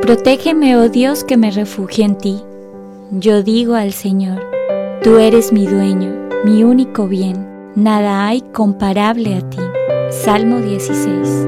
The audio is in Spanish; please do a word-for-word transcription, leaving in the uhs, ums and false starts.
Protégeme, oh Dios, que me refugie en ti. Yo digo al Señor, tú eres mi dueño, mi único bien, nada hay comparable a ti. Salmo dieciséis.